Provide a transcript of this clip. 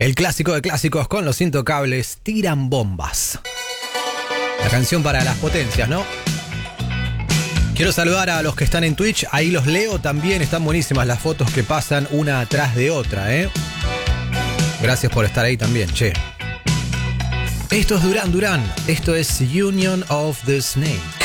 El clásico de clásicos con Los Intocables, Tiran Bombas. La canción para las potencias, ¿no? Quiero saludar a los que están en Twitch, ahí los leo también, están buenísimas las fotos que pasan una atrás de otra, ¿eh? Gracias por estar ahí también, che. Esto es Duran Duran, esto es Union of the Snake.